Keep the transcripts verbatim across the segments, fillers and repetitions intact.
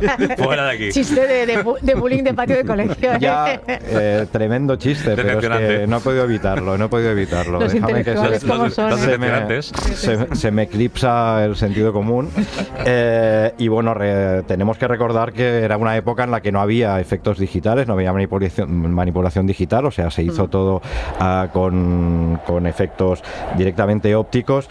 Fuera de aquí. Chiste de, de, de bullying de patio de colegio. Ya, eh, tremendo chiste, pero es que no he podido evitarlo, no he podido evitarlo. Los Déjame que intelectuales se, como son. se, me, se, se me eclipsa el sentido común. Eh, y bueno, re, tenemos que recordar que era una época en la que no había efectos digitales, no había manipulación, manipulación digital, o sea, se hizo mm. todo uh, con, con efectos directamente ópticos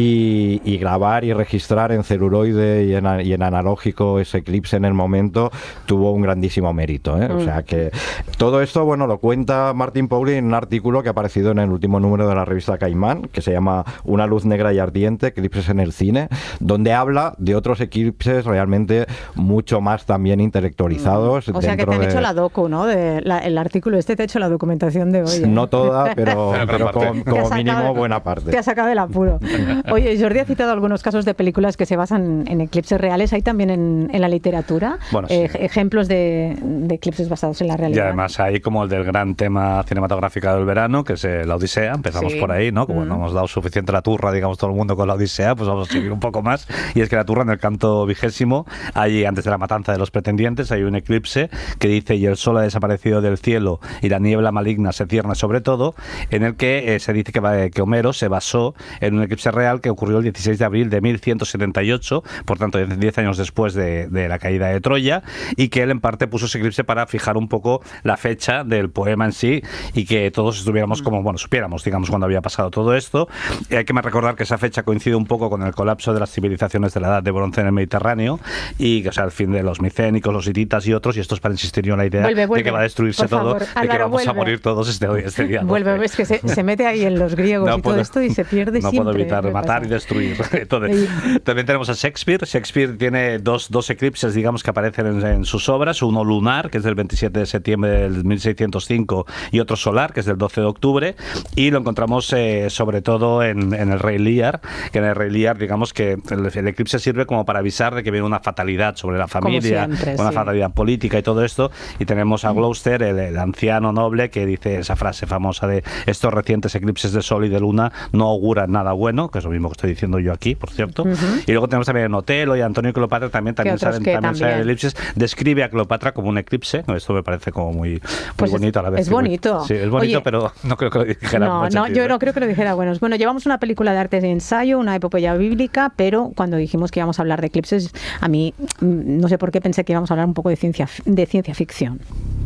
y, y grabar y registrar en celuloide y en, y en analógico ese eclipse en el momento tuvo un grandísimo mérito, ¿eh? Mm. O sea que todo esto, bueno, lo cuenta Martin Pauly en un artículo que ha aparecido en el último número de la revista Caimán, que se llama Una luz negra y ardiente, eclipses en el cine, donde habla de otros eclipses realmente mucho más también intelectualizados. O sea que te han de... hecho la docu, ¿no? De la, el artículo este te ha hecho la documentación de hoy, ¿eh? No toda, pero, pero como, como mínimo buena parte. Te ha sacado del apuro. Oye, Jordi ha citado algunos casos de películas que se basan en eclipses reales. ¿Hay también en, en la literatura bueno, sí. eh, ejemplos de, de eclipses basados en la realidad? Y además hay como el del gran tema cinematográfico del verano, que es la Odisea. Empezamos sí. por ahí, ¿no? Como mm. no hemos dado suficiente la turra, digamos, todo el mundo con la Odisea, pues vamos a seguir un poco más. Y es que la turra, en el canto vigésimo, hay, antes de la matanza de los pretendientes, hay un eclipse que dice: y el sol ha desaparecido del cielo y la niebla maligna se cierne sobre todo, en el que eh, se dice que, va, que Homero se basó en un eclipse real que ocurrió el dieciséis de abril de mil ciento setenta y ocho, por tanto diez años después de, de la caída de Troya, y que él en parte puso ese eclipse para fijar un poco la fecha del poema en sí y que todos estuviéramos como, bueno, supiéramos, digamos, cuando había pasado todo esto. Y hay que recordar que esa fecha coincide un poco con el colapso de las civilizaciones de la Edad de Bronce en el Mediterráneo y que, o sea, el fin de los micénicos, los hititas y otros, y esto es para insistir en la idea vuelve, vuelve, de que va a destruirse todo, favor, Álvaro, de que vamos vuelve. a morir todos este, este día. Vuelve, es que se, se mete ahí en los griegos no y puedo, todo esto y se pierde no siempre. No puedo evitar matar pasa. y destruir. Entonces, sí. También tenemos a Shakespeare. Shakespeare tiene dos, dos eclipses, digamos, que aparecen en, en sus obras. Uno lunar, que es del veintisiete de septiembre del mil seiscientos cinco, y otro solar, que es del doce de octubre. Y lo encontramos eh, sobre todo en, en el Rey Lear, que en el Rey Lear, digamos que el, el eclipse sirve como para avisar de que viene una fatalidad sobre la familia, siempre, una sí. fatalidad política y todo esto. Y tenemos a Gloucester, el, el anciano noble, que dice esa frase famosa de: estos recientes eclipses de sol y de luna no auguran nada bueno, que es lo mismo que estoy diciendo yo aquí, por cierto. Uh-huh. Y luego tenemos también a Otelo y Antonio y Cleopatra, también, también saben también saben eclipses. Describe a Cleopatra como un eclipse. Esto me parece como muy, muy pues bonito a la vez. Es bonito. Muy, sí, es bonito, Oye, pero no creo que lo dijera. No, no, yo no creo que lo dijera. Bueno, bueno, llevamos una película de arte de ensayo, una epopeya bíblica, pero cuando dijimos que íbamos a hablar de eclipses, a mí no sé por qué pensé que íbamos a hablar un poco de ciencia, de ciencia ficción.